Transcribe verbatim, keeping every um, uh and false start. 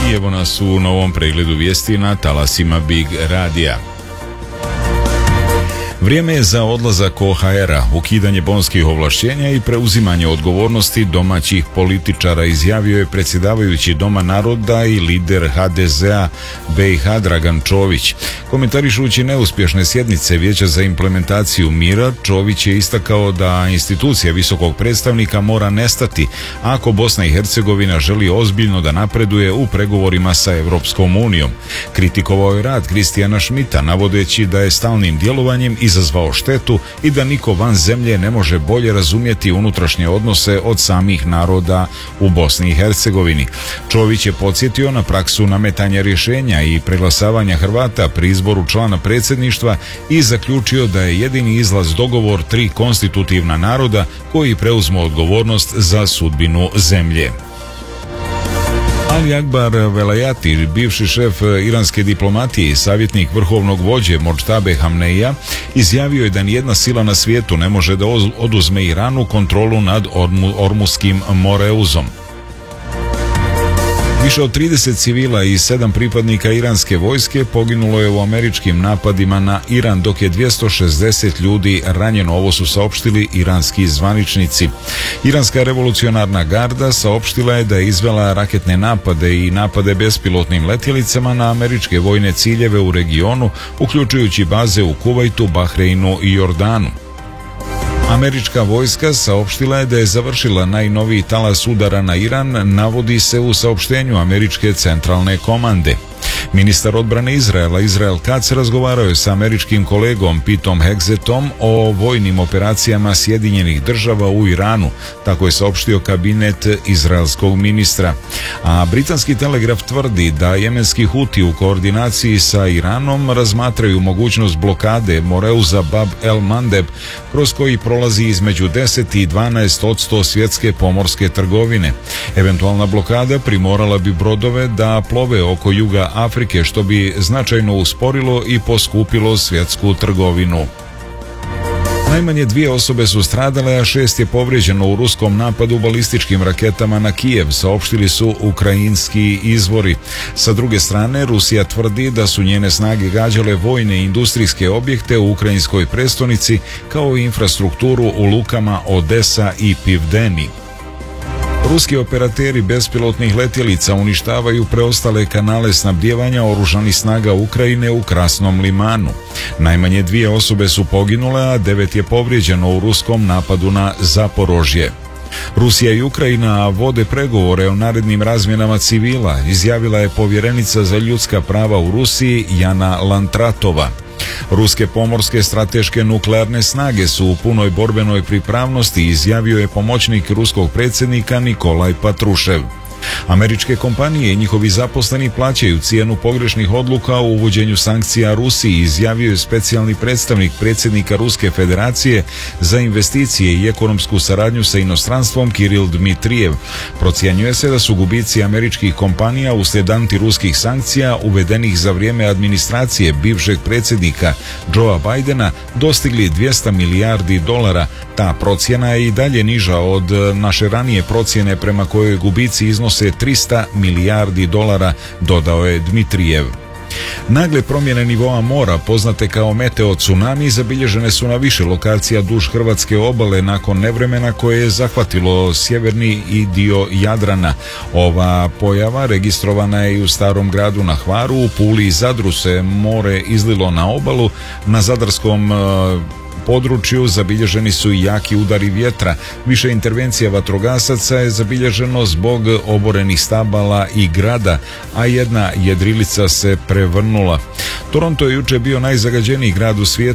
i evo nas u novom pregledu vijesti na talasima Big Radija. Vrijeme je za odlazak O H R-a, ukidanje bonskih ovlašćenja i preuzimanje odgovornosti domaćih političara, izjavio je predsjedavajući Doma naroda i lider H D Z-a B i H Dragan Čović. Komentarišući neuspješne sjednice Vijeća za implementaciju mira, Čović je istakao da institucija visokog predstavnika mora nestati ako Bosna i Hercegovina želi ozbiljno da napreduje u pregovorima sa Europskom unijom. Kritikovao je rad Kristijana Šmita, navodeći da je stalnim djelovanjem izazvao štetu i da niko van zemlje ne može bolje razumjeti unutrašnje odnose od samih naroda u Bosni i Hercegovini. Čović je podsjetio na praksu nametanja rješenja i preglasavanja Hrvata pri izboru člana predsjedništva i zaključio da je jedini izlaz dogovor tri konstitutivna naroda koji preuzmu odgovornost za sudbinu zemlje. Ali Akbar Velayati, bivši šef iranske diplomatije i savjetnik vrhovnog vođe Modžtabe Hamneija, izjavio je da nijedna sila na svijetu ne može da oduzme Iranu kontrolu nad Ormuskim moreuzom. Više od trideset civila i sedam pripadnika iranske vojske poginulo je u američkim napadima na Iran, dok je dvjesto šezdeset ljudi ranjeno, ovo su saopštili iranski zvaničnici. Iranska revolucionarna garda saopštila je da je izvela raketne napade i napade bespilotnim letjelicama na američke vojne ciljeve u regionu, uključujući baze u Kuvajtu, Bahreinu i Jordanu. Američka vojska saopštila je da je završila najnoviji talas udara na Iran, navodi se u saopštenju američke centralne komande. Ministar odbrane Izraela, Izrael Katz, razgovarao je sa američkim kolegom Pitom Hegzetom o vojnim operacijama Sjedinjenih država u Iranu, tako je saopštio kabinet izraelskog ministra. A britanski telegraf tvrdi da jemenski Huti u koordinaciji sa Iranom razmatraju mogućnost blokade moreuza Bab el Mandeb, kroz koji prolazi između deset i dvanaest odsto svjetske pomorske trgovine. Eventualna blokada primorala bi brodove da plove oko juga Afrike, što bi značajno usporilo i poskupilo svjetsku trgovinu. Najmanje dvije osobe su stradale, a šest je povrijeđeno u ruskom napadu balističkim raketama na Kijev, saopštili su ukrajinski izvori. Sa druge strane, Rusija tvrdi da su njene snage gađale vojne i industrijske objekte u ukrajinskoj prestonici, kao i infrastrukturu u lukama Odesa i Pivdeni. Ruski operateri bespilotnih letjelica uništavaju preostale kanale snabdijevanja oružanih snaga Ukrajine u Krasnom limanu. Najmanje dvije osobe su poginule, a devet je povrijeđeno u ruskom napadu na Zaporožje. Rusija i Ukrajina vode pregovore o narednim razmjenama civila, izjavila je povjerenica za ljudska prava u Rusiji Jana Lantratova. Ruske pomorske strateške nuklearne snage su u punoj borbenoj pripravnosti, izjavio je pomoćnik ruskog predsjednika Nikolaj Patrušev. Američke kompanije i njihovi zaposleni plaćaju cijenu pogrešnih odluka o uvođenju sankcija Rusiji, izjavio je specijalni predstavnik predsjednika Ruske federacije za investicije i ekonomsku saradnju sa inostranstvom Kiril Dmitrijev. Procjenjuje se da su gubici američkih kompanija uslijed antiruskih sankcija uvedenih za vrijeme administracije bivšeg predsjednika Joea Bidena dostigli dvjesto milijardi dolara. Ta procjena je i dalje niža od naše ranije procjene prema kojoj gubici iznose tristo milijardi dolara, dodao je Dmitrijev. Nagle promjene nivoa mora, poznate kao meteo tsunami, zabilježene su na više lokacija duž hrvatske obale nakon nevremena koje je zahvatilo sjeverni i dio Jadrana. Ova pojava registrovana je i u Starom Gradu na Hvaru, u Puli i Zadru se more izlilo na obalu, na zadarskom području zabilježeni su i jaki udari vjetra. Više intervencija vatrogasaca je zabilježeno zbog oborenih stabala i grada, a jedna jedrilica se prevrnula. Toronto je jučer bio najzagađeniji grad u svijetu